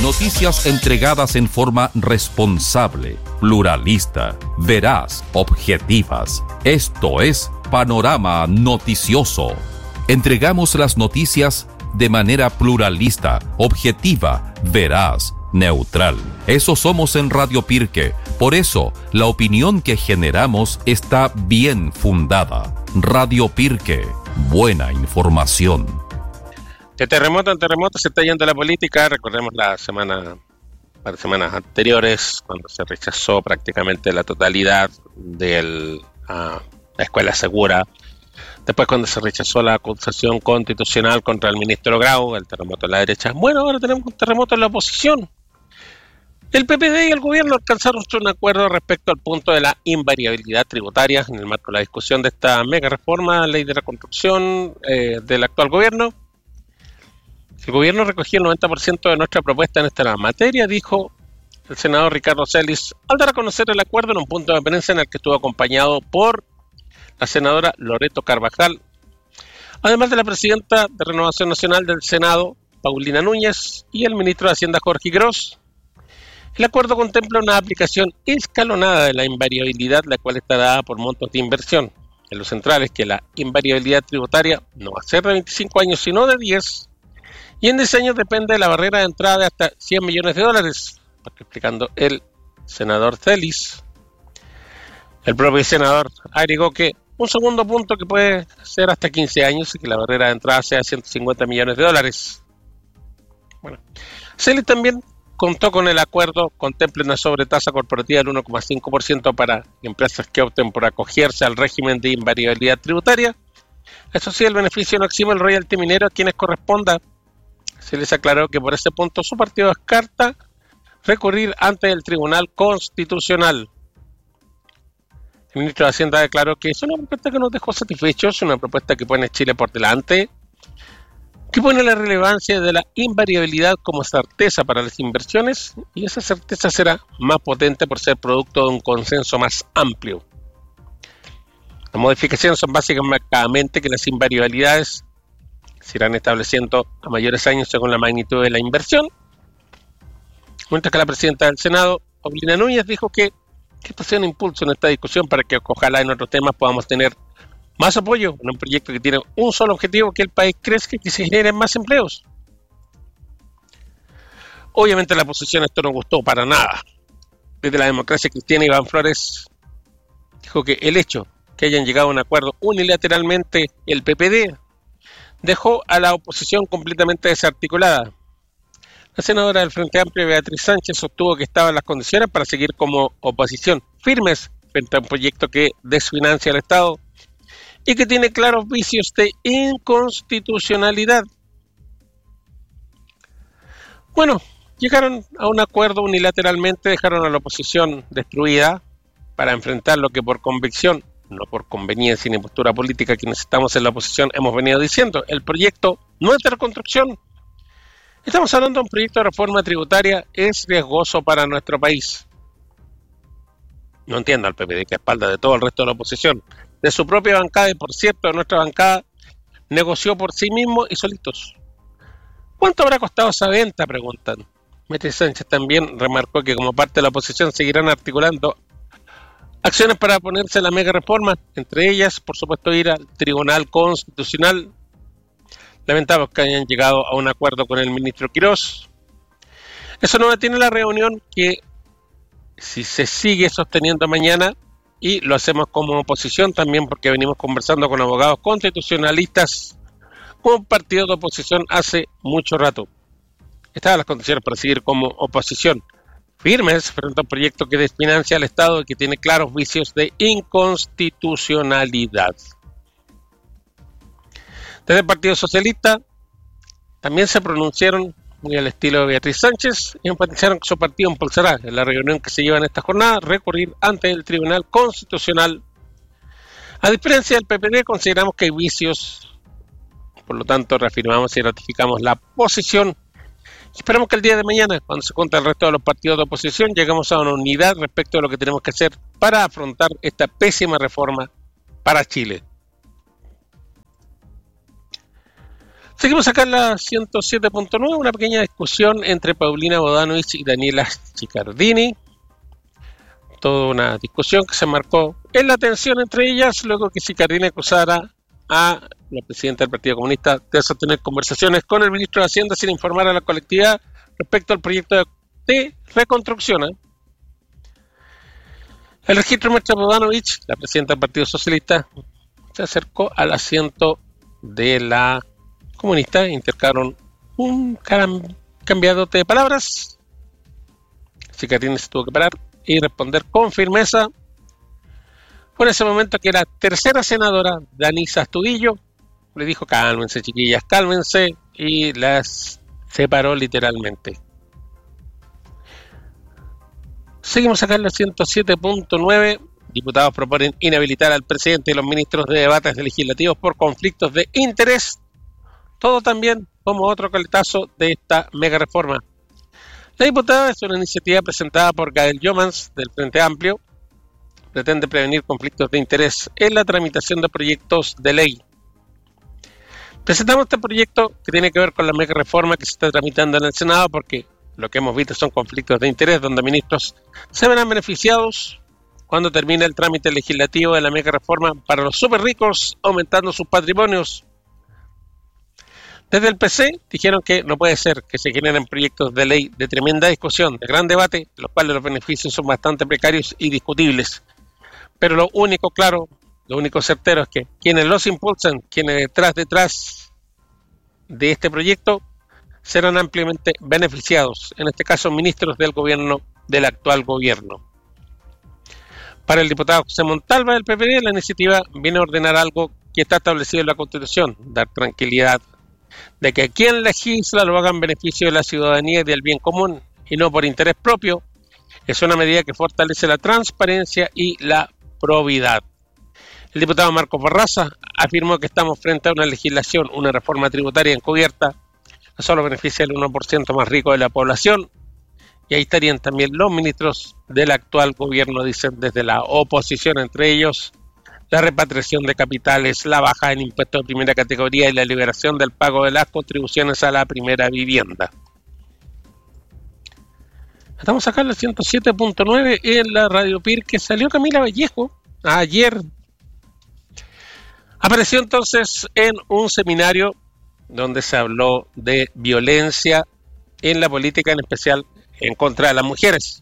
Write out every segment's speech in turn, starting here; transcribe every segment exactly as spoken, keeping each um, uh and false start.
Noticias entregadas en forma responsable, pluralista, veraz, objetivas. Esto es Panorama Noticioso. Entregamos las noticias de manera pluralista, objetiva, veraz, neutral. Eso somos en Radio Pirque. Por eso, la opinión que generamos está bien fundada. Radio Pirque, buena información. De terremoto en terremoto se está yendo la política. Recordemos la semana, las semanas anteriores, cuando se rechazó prácticamente la totalidad de uh, la escuela segura. Después, cuando se rechazó la acusación constitucional contra el ministro Grau, el terremoto en la derecha. Bueno, ahora tenemos un terremoto en la oposición. El P P D y el gobierno alcanzaron un acuerdo respecto al punto de la invariabilidad tributaria en el marco de la discusión de esta mega reforma, ley de reconstrucción eh, del actual gobierno. El gobierno recogió el noventa por ciento de nuestra propuesta en esta materia, dijo el senador Ricardo Celis, al dar a conocer el acuerdo en un punto de prensa en el que estuvo acompañado por la senadora Loreto Carvajal, además de la presidenta de Renovación Nacional del Senado, Paulina Núñez, y el ministro de Hacienda, Jorge Gros. El acuerdo contempla una aplicación escalonada de la invariabilidad, la cual está dada por montos de inversión. En lo central es que la invariabilidad tributaria no va a ser de veinticinco años, sino de diez, y en diez años depende de la barrera de entrada de hasta cien millones de dólares, explicando el senador Celis. El propio senador agregó que un segundo punto que puede ser hasta quince años y que la barrera de entrada sea ciento cincuenta millones de dólares. Bueno, Celis también contó con el acuerdo, contempla una sobretasa corporativa del uno coma cinco por ciento para empresas que opten por acogerse al régimen de invariabilidad tributaria. Eso sí, el beneficio no exime el royalty minero a quienes corresponda. Se les aclaró que por ese punto su partido descarta recurrir ante el Tribunal Constitucional. El ministro de Hacienda declaró que es una propuesta que nos dejó satisfechos, una propuesta que pone Chile por delante, que pone la relevancia de la invariabilidad como certeza para las inversiones, y esa certeza será más potente por ser producto de un consenso más amplio. Las modificaciones son básicamente que las invariabilidades se irán estableciendo a mayores años según la magnitud de la inversión, mientras que la presidenta del Senado, Paulina Núñez, dijo que, que esto sea un impulso en esta discusión para que ojalá en otros temas podamos tener más apoyo en un proyecto que tiene un solo objetivo, que el país crezca y que se generen más empleos. Obviamente a la oposición esto no gustó para nada. Desde la Democracia Cristiana, Iván Flores dijo que el hecho que hayan llegado a un acuerdo unilateralmente el P P D dejó a la oposición completamente desarticulada. La senadora del Frente Amplio, Beatriz Sánchez, sostuvo que estaban las condiciones para seguir como oposición firmes frente a un proyecto que desfinancia al Estado y que tiene claros vicios de inconstitucionalidad. Bueno, llegaron a un acuerdo unilateralmente, dejaron a la oposición destruida para enfrentar lo que por convicción, no por conveniencia ni postura política, quienes estamos en la oposición hemos venido diciendo. El proyecto no es de reconstrucción. Estamos hablando de un proyecto de reforma tributaria, es riesgoso para nuestro país. No entiendo al P P D, que a espalda de todo el resto de la oposición, de su propia bancada y por cierto de nuestra bancada, negoció por sí mismo y solitos. ¿Cuánto habrá costado esa venta?, preguntan. Beatriz Sánchez también remarcó que como parte de la oposición seguirán articulando acciones para oponerse a la mega reforma, entre ellas, por supuesto, ir al Tribunal Constitucional. Lamentamos que hayan llegado a un acuerdo con el ministro Quirós. Eso no detiene la reunión que, si se sigue sosteniendo mañana, y lo hacemos como oposición también porque venimos conversando con abogados constitucionalistas como partido de oposición hace mucho rato. Estaban las condiciones para seguir como oposición firmes frente a un proyecto que desfinancia al Estado y que tiene claros vicios de inconstitucionalidad. Desde el Partido Socialista también se pronunciaron, muy al estilo de Beatriz Sánchez, y enfatizaron que su partido impulsará en la reunión que se lleva en esta jornada recurrir ante el Tribunal Constitucional. A diferencia del P P D, consideramos que hay vicios, por lo tanto reafirmamos y ratificamos la posición. Esperamos que el día de mañana, cuando se junte el resto de los partidos de oposición, lleguemos a una unidad respecto a lo que tenemos que hacer para afrontar esta pésima reforma para Chile. Seguimos acá en la ciento siete punto nueve, una pequeña discusión entre Paulina Bodanovich y Daniela Chiccardini. Toda una discusión que se marcó en la tensión entre ellas, luego que Chiccardini acusara a la presidenta del Partido Comunista de sostener conversaciones con el ministro de Hacienda sin informar a la colectividad respecto al proyecto de reconstrucción. ¿eh? El registro muestra que Bodanovich, la presidenta del Partido Socialista, se acercó al asiento de la comunista e intercambiaron un cambiadote de palabras. Chiccardini se tuvo que parar y responder con firmeza. Fue en ese momento que la tercera senadora, Danisa Astudillo, le dijo: cálmense, chiquillas, cálmense, y las separó literalmente. Seguimos acá en la ciento siete punto nueve. Diputados proponen inhabilitar al presidente y los ministros de debates legislativos por conflictos de interés. Todo también como otro coletazo de esta mega reforma. La diputada es una iniciativa presentada por Gael Jomans del Frente Amplio. Pretende prevenir conflictos de interés en la tramitación de proyectos de ley. Presentamos este proyecto que tiene que ver con la mega reforma que se está tramitando en el Senado, porque lo que hemos visto son conflictos de interés donde ministros se verán beneficiados cuando termine el trámite legislativo de la mega reforma para los súper ricos, aumentando sus patrimonios. Desde el P C dijeron que no puede ser que se generen proyectos de ley de tremenda discusión, de gran debate, en los cuales los beneficios son bastante precarios y discutibles. Pero lo único claro, lo único certero es que quienes los impulsan, quienes detrás, detrás de este proyecto, serán ampliamente beneficiados, en este caso ministros del gobierno, del actual gobierno. Para el diputado José Montalva del P P D, la iniciativa viene a ordenar algo que está establecido en la Constitución, dar tranquilidad de que quien legisla lo haga en beneficio de la ciudadanía y del bien común, y no por interés propio. Es una medida que fortalece la transparencia y la probidad. El diputado Marcos Barraza afirmó que estamos frente a una legislación, una reforma tributaria encubierta, que solo beneficia al uno por ciento más rico de la población, y ahí estarían también los ministros del actual gobierno, dicen desde la oposición, entre ellos la repatriación de capitales, la baja en impuestos de primera categoría y la liberación del pago de las contribuciones a la primera vivienda. Estamos acá en la ciento siete punto nueve en la Radio P I R, que salió Camila Vallejo ayer. Apareció entonces en un seminario donde se habló de violencia en la política, en especial en contra de las mujeres.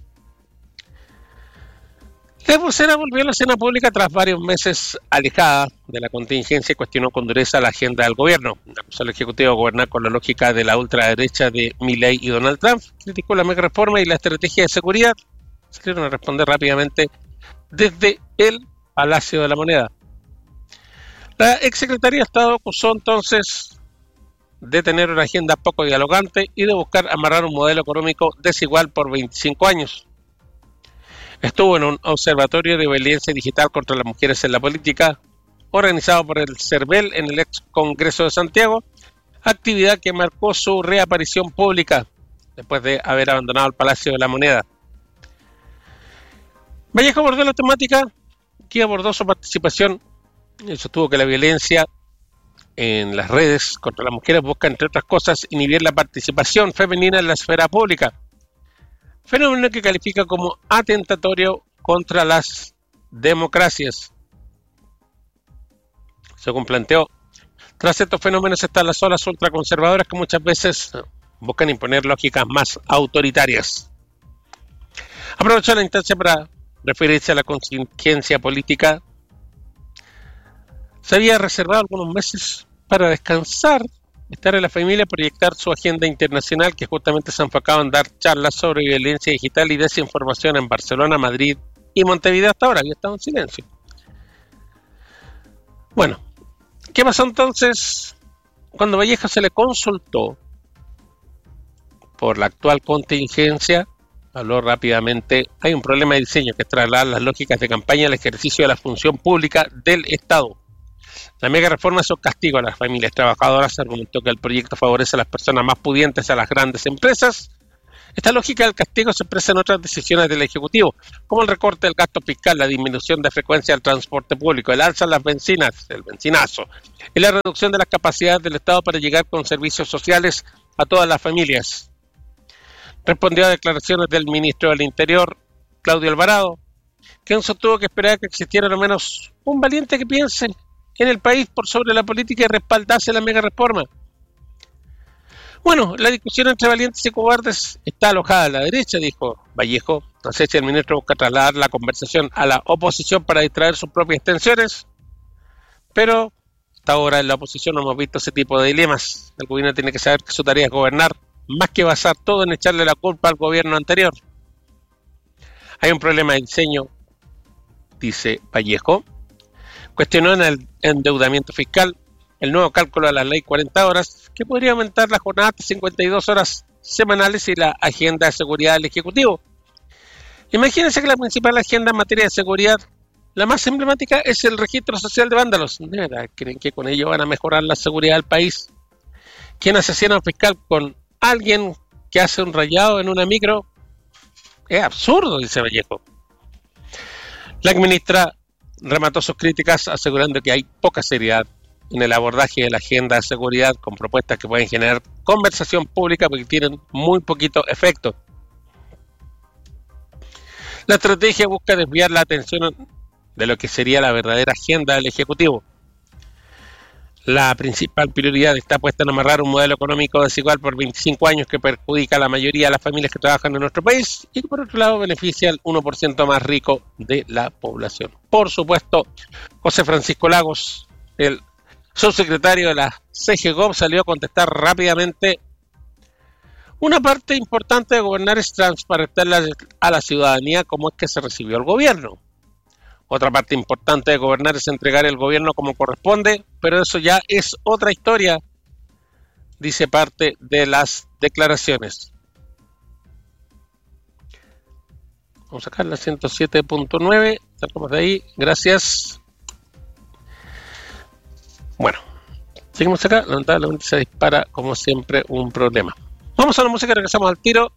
La vocera volvió a la escena pública tras varios meses alejada de la contingencia y cuestionó con dureza la agenda del gobierno. Acusó al Ejecutivo de gobernar con la lógica de la ultraderecha de Milei y Donald Trump. Criticó la mega reforma y la estrategia de seguridad. Salieron a responder rápidamente desde el Palacio de la Moneda. La exsecretaria de Estado acusó entonces de tener una agenda poco dialogante y de buscar amarrar un modelo económico desigual por veinticinco años. Estuvo en un observatorio de violencia digital contra las mujeres en la política, organizado por el CERVEL en el ex Congreso de Santiago, actividad que marcó su reaparición pública después de haber abandonado el Palacio de la Moneda. Vallejo abordó la temática que abordó su participación y sostuvo que la violencia en las redes contra las mujeres busca, entre otras cosas, inhibir la participación femenina en la esfera pública, fenómeno que califica como atentatorio contra las democracias. Según planteó, tras estos fenómenos están las olas ultraconservadoras que muchas veces buscan imponer lógicas más autoritarias. Aprovechó la instancia para referirse a la contingencia política. Se había reservado algunos meses para descansar, estar en la familia, proyectar su agenda internacional, que justamente se enfocaba en dar charlas sobre violencia digital y desinformación en Barcelona, Madrid y Montevideo. Hasta ahora había estado en silencio. Bueno, ¿qué pasó entonces? Cuando Vallejo se le consultó por la actual contingencia, habló rápidamente: hay un problema de diseño que es trasladar las lógicas de campaña al ejercicio de la función pública del Estado. La mega reforma es un castigo a las familias trabajadoras. Argumentó que el proyecto favorece a las personas más pudientes, a las grandes empresas, Esta lógica del castigo se expresa en otras decisiones del Ejecutivo, como el recorte del gasto fiscal, la disminución de frecuencia del transporte público, el alza en las bencinas, el benzinazo, y la reducción de las capacidades del Estado para llegar con servicios sociales a todas las familias. Respondió a declaraciones del ministro del Interior, Claudio Alvarado, quien sostuvo que esperaba que existiera al menos un valiente que piense en el país por sobre la política y respaldase la mega reforma. Bueno, la discusión entre valientes y cobardes está alojada a la derecha, dijo Vallejo. No sé si el ministro busca trasladar la conversación a la oposición para distraer sus propias tensiones, pero hasta ahora en la oposición no hemos visto ese tipo de dilemas. El gobierno tiene que saber que su tarea es gobernar, más que basar todo en echarle la culpa al gobierno anterior. Hay un problema de diseño, dice Vallejo. Cuestionó en el endeudamiento fiscal el nuevo cálculo de la ley cuarenta horas, que podría aumentar la jornada de cincuenta y dos horas semanales y la agenda de seguridad del Ejecutivo. Imagínense que la principal agenda en materia de seguridad, la más emblemática, es el registro social de vándalos. ¿De verdad creen que con ello van a mejorar la seguridad del país? ¿Quién asesina a un fiscal con alguien que hace un rayado en una micro? Es absurdo, dice Vallejo. La ministra remató sus críticas asegurando que hay poca seriedad en el abordaje de la agenda de seguridad con propuestas que pueden generar conversación pública porque tienen muy poquito efecto. La estrategia busca desviar la atención de lo que sería la verdadera agenda del Ejecutivo. La principal prioridad está puesta en amarrar un modelo económico desigual por veinticinco años que perjudica a la mayoría de las familias que trabajan en nuestro país y que por otro lado beneficia al uno por ciento más rico de la población. Por supuesto, José Francisco Lagos, el subsecretario de la C G Gov, salió a contestar rápidamente. Una parte importante de gobernar es transparentarle a la ciudadanía cómo es que se recibió el gobierno. Otra parte importante de gobernar es entregar el gobierno como corresponde, pero eso ya es otra historia, dice parte de las declaraciones. Vamos a sacar la ciento siete punto nueve, sacamos de ahí, gracias. Bueno, seguimos acá, lamentablemente se dispara como siempre un problema. Vamos a la música y regresamos al tiro.